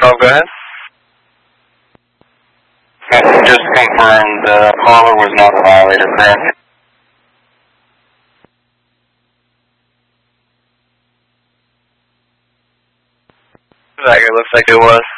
go ahead. Just confirmed the caller was not a violator, correct? It looks like it was.